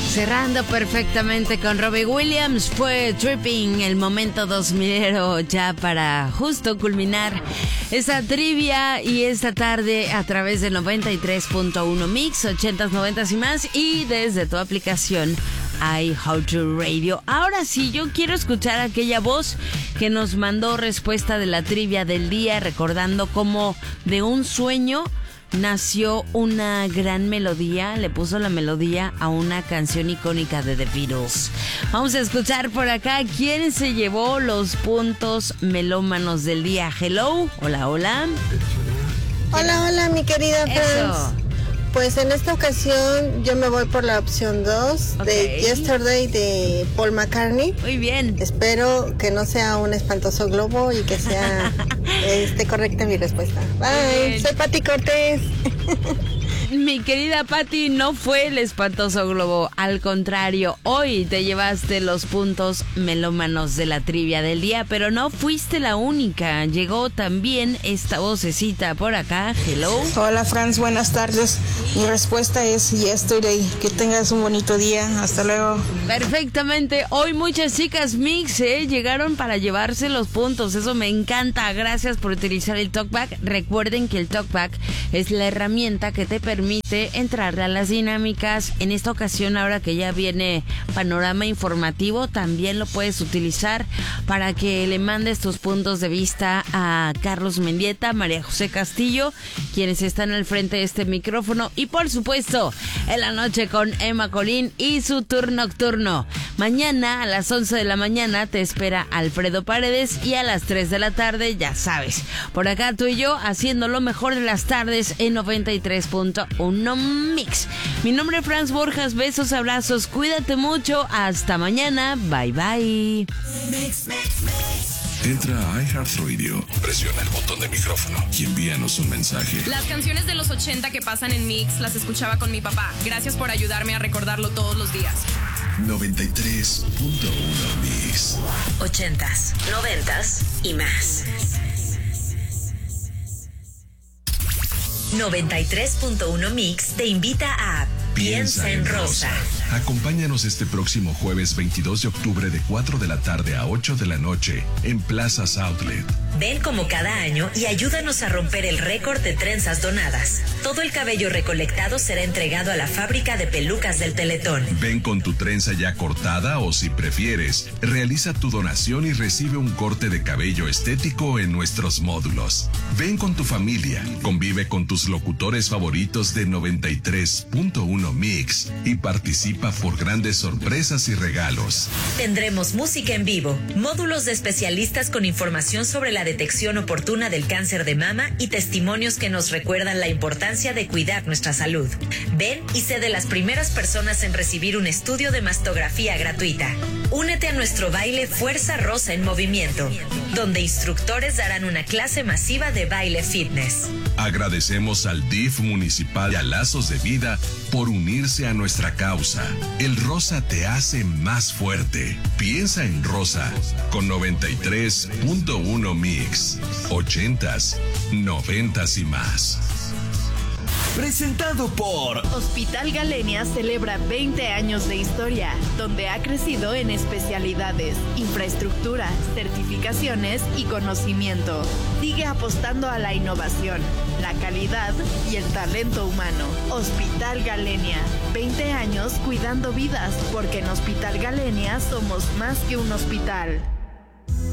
Cerrando perfectamente con Robbie Williams, fue Tripping, el momento 2000 ya para justo culminar esa trivia y esta tarde a través del 93.1 Mix, 80s, 90s y más, y desde tu aplicación iHeartRadio. Ahora sí, yo quiero escuchar aquella voz que nos mandó respuesta de la trivia del día, recordando cómo de un sueño nació una gran melodía, le puso la melodía a una canción icónica de The Beatles. Vamos a escuchar por acá quién se llevó los puntos melómanos del día. Hello, hola, hola. Hola, hola, mi querida Franz. Eso. Pues en esta ocasión yo me voy por la opción 2 de Yesterday de Paul McCartney. Muy bien. Espero que no sea un espantoso globo y que sea esté correcta mi respuesta. Bye, soy Pati Cortés. Mi querida Pati, no fue el espantoso globo, al contrario, hoy te llevaste los puntos melómanos de la trivia del día, pero no fuiste la única, llegó también esta vocecita por acá. Hello. Hola Franz, buenas tardes, mi respuesta es Yesterday, que tengas un bonito día, hasta luego. Perfectamente, hoy muchas chicas mix llegaron para llevarse los puntos, eso me encanta, gracias por utilizar el TalkBack. Recuerden que el TalkBack es la herramienta que te permite entrarle a las dinámicas. En esta ocasión, ahora que ya viene panorama informativo, también lo puedes utilizar para que le mandes tus puntos de vista a Carlos Mendieta, María José Castillo, quienes están al frente de este micrófono, y por supuesto en la noche con Emma Colín y su tour nocturno. Mañana a las 11 de la mañana te espera Alfredo Paredes, y a las 3 de la tarde, ya sabes, por acá tú y yo haciendo lo mejor de las tardes en 93.1 Mix. Mi nombre es Franz Borjas, besos, abrazos, cuídate mucho, hasta mañana, bye bye. Entra a iHeartRadio, presiona el botón de micrófono y envíanos un mensaje. Las canciones de los 80 que pasan en Mix las escuchaba con mi papá. Gracias por ayudarme a recordarlo todos los días. 93.1 Mix. 80s, 90s y más. 93.1 Mix te invita a Piensa en Rosa. Acompáñanos este próximo jueves 22 de octubre de 4 de la tarde a 8 de la noche en Plazas Outlet. Ven como cada año y ayúdanos a romper el récord de trenzas donadas. Todo el cabello recolectado será entregado a la fábrica de pelucas del Teletón. Ven con tu trenza ya cortada o, si prefieres, realiza tu donación y recibe un corte de cabello estético en nuestros módulos. Ven con tu familia, convive con tus locutores favoritos de 93.1 Mix y participa por grandes sorpresas y regalos. Tendremos música en vivo, módulos de especialistas con información sobre la detección oportuna del cáncer de mama y testimonios que nos recuerdan la importancia de cuidar nuestra salud. Ven y sé de las primeras personas en recibir un estudio de mastografía gratuita. Únete a nuestro baile Fuerza Rosa en Movimiento, donde instructores darán una clase masiva de baile fitness. Agradecemos al DIF municipal y a Lazos de Vida por unirse a nuestra causa. El rosa te hace más fuerte. Piensa en rosa con 93.1 Mix. 80s, 90s y más. Presentado por Hospital Galenia celebra 20 años de historia, donde ha crecido en especialidades, infraestructura, certificaciones y conocimiento. Sigue apostando a la innovación, la calidad y el talento humano. Hospital Galenia, 20 años cuidando vidas, porque en Hospital Galenia somos más que un hospital.